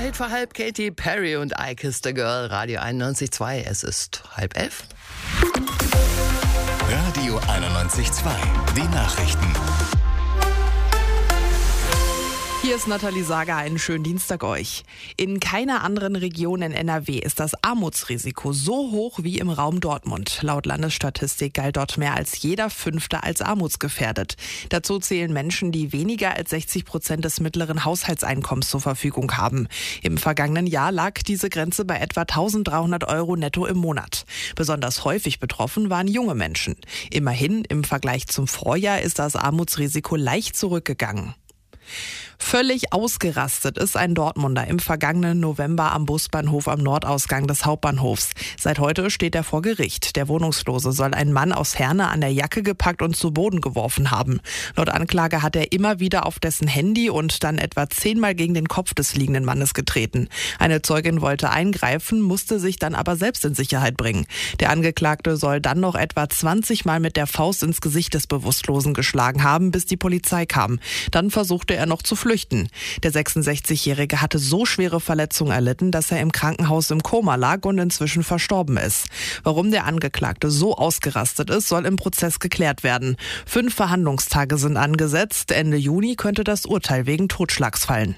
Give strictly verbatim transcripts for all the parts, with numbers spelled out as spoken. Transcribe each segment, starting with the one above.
Zeit für halb Katy Perry und I Kissed a Girl, Radio einundneunzig Komma zwei. Es ist halb elf. Radio einundneunzig Komma zwei, die Nachrichten. Hier ist Nathalie Sager, einen schönen Dienstag euch. In keiner anderen Region in N R W ist das Armutsrisiko so hoch wie im Raum Dortmund. Laut Landesstatistik galt dort mehr als jeder Fünfte als armutsgefährdet. Dazu zählen Menschen, die weniger als sechzig Prozent des mittleren Haushaltseinkommens zur Verfügung haben. Im vergangenen Jahr lag diese Grenze bei etwa eintausenddreihundert Euro netto im Monat. Besonders häufig betroffen waren junge Menschen. Immerhin, im Vergleich zum Vorjahr ist das Armutsrisiko leicht zurückgegangen. Völlig ausgerastet ist ein Dortmunder im vergangenen November am Busbahnhof am Nordausgang des Hauptbahnhofs. Seit heute steht er vor Gericht. Der Wohnungslose soll einen Mann aus Herne an der Jacke gepackt und zu Boden geworfen haben. Laut Anklage hat er immer wieder auf dessen Handy und dann etwa zehnmal gegen den Kopf des liegenden Mannes getreten. Eine Zeugin wollte eingreifen, musste sich dann aber selbst in Sicherheit bringen. Der Angeklagte soll dann noch etwa zwanzig Mal mit der Faust ins Gesicht des Bewusstlosen geschlagen haben, bis die Polizei kam. Dann versuchte er noch zu flüchten. Der sechsundsechzigjährige hatte so schwere Verletzungen erlitten, dass er im Krankenhaus im Koma lag und inzwischen verstorben ist. Warum der Angeklagte so ausgerastet ist, soll im Prozess geklärt werden. Fünf Verhandlungstage sind angesetzt. Ende Juni könnte das Urteil wegen Totschlags fallen.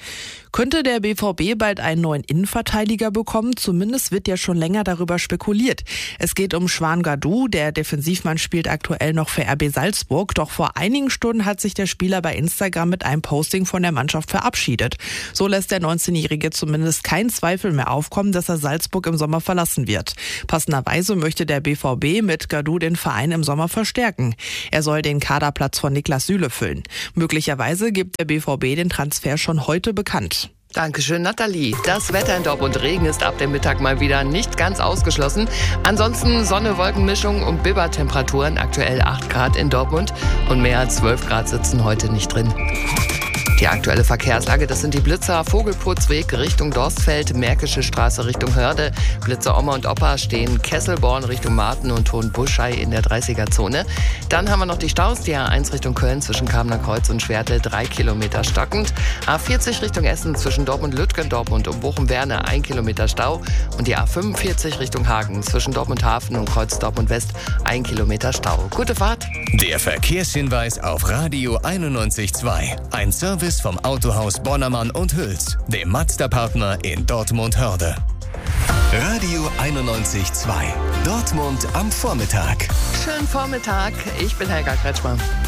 Könnte der B V B bald einen neuen Innenverteidiger bekommen? Zumindest wird ja schon länger darüber spekuliert. Es geht um Schwan Gadu. Der Defensivmann spielt aktuell noch für R B Salzburg. Doch vor einigen Stunden hat sich der Spieler bei Instagram mit einem Posting von der Mannschaft verabschiedet. So lässt der neunzehnjährige zumindest keinen Zweifel mehr aufkommen, dass er Salzburg im Sommer verlassen wird. Passenderweise möchte der B V B mit Gadu den Verein im Sommer verstärken. Er soll den Kaderplatz von Niklas Süle füllen. Möglicherweise gibt der B V B den Transfer schon heute bekannt. Dankeschön, Nathalie. Das Wetter in Dortmund, Regen ist ab dem Mittag mal wieder nicht ganz ausgeschlossen. Ansonsten Sonne-Wolken-Mischung und Bibertemperaturen, aktuell acht Grad in Dortmund und mehr als zwölf Grad sitzen heute nicht drin. Die aktuelle Verkehrslage, das sind die Blitzer Vogelputzweg Richtung Dorstfeld, Märkische Straße Richtung Hörde. Blitzer Oma und Opa stehen Kesselborn Richtung Marten und Hohenbuschei in der dreißiger-Zone. Dann haben wir noch die Staus, die A eins Richtung Köln zwischen Kamener Kreuz und Schwertel, drei Kilometer stockend. A vierzig Richtung Essen zwischen Dortmund-Lütgen, Dortmund und Bochum-Werne, ein Kilometer Stau. Und die A fünfundvierzig Richtung Hagen zwischen Dortmund-Hafen und Kreuz Dortmund-West, ein Kilometer Stau. Gute Fahrt. Der Verkehrshinweis auf Radio einundneunzig Komma zwei. Ein Service vom Autohaus Bonnermann und Hüls, dem Mazda-Partner in Dortmund-Hörde. Radio einundneunzig Komma zwei. Dortmund am Vormittag. Schönen Vormittag, ich bin Helga Kretschmann.